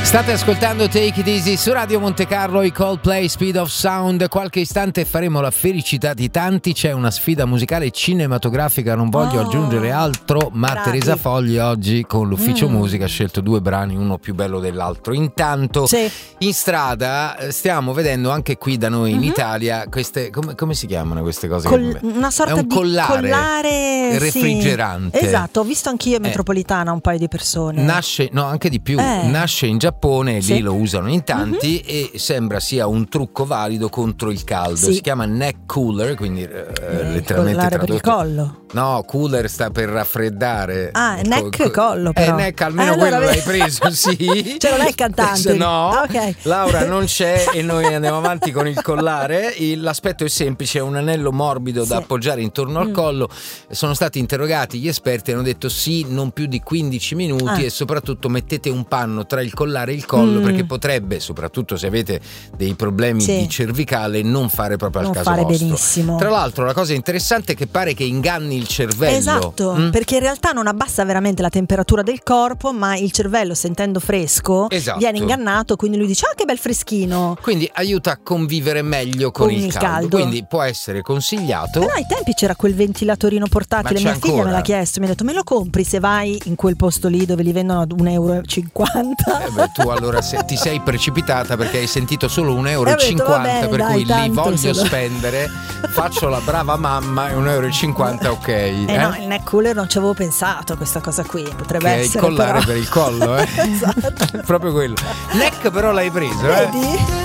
State ascoltando Take It Easy su Radio Monte Carlo, i Coldplay, Speed of Sound. Qualche istante faremo la felicità di tanti. C'è una sfida musicale cinematografica, non voglio aggiungere altro, ma bravi. Teresa Fogli oggi con l'ufficio musica ha scelto 2 brani, uno più bello dell'altro. Intanto in strada stiamo vedendo anche qui da noi in Italia queste, come si chiamano queste cose? Una sorta è un di collare refrigerante. Sì. Esatto, ho visto anch'io in metropolitana un paio di persone. Nasce, no, anche di più, nasce in Giappone, lì lo usano in tanti e sembra sia un trucco valido contro il caldo. Si chiama neck cooler, quindi letteralmente tradotto. Per il collo. No, cooler sta per raffreddare. Neck collo però. Neck, almeno quello l'hai preso, sì. Cioè non è il cantante. No, okay. Laura non c'è e noi andiamo avanti con il collare. L'aspetto è semplice, è un anello morbido da appoggiare intorno al collo. Sono stati interrogati gli esperti, hanno detto sì, non più di 15 minuti e soprattutto mettete un panno tra il collare e il collo perché potrebbe, soprattutto se avete dei problemi di cervicale, non fare proprio al caso vostro. Benissimo. Tra l'altro la cosa interessante è che pare che inganni il cervello. Esatto, perché in realtà non abbassa veramente la temperatura del corpo, ma il cervello, sentendo fresco, viene ingannato, quindi lui dice che bel freschino. Quindi aiuta a convivere meglio con il caldo. Quindi può essere consigliato. Però ai tempi c'era quel ventilatorino portatile, mia figlia me l'ha chiesto, mi ha detto me lo compri se vai in quel posto lì dove li vendono ad €1,50. Tu allora ti sei precipitata perché hai sentito solo €1,50, per cui li voglio spendere, faccio la brava mamma e €1,50 ok. No, il neck cooler non ci avevo pensato a questa cosa qui, potrebbe essere il collare però. per il collo, Esatto. proprio quello. Neck però l'hai preso, Vedi?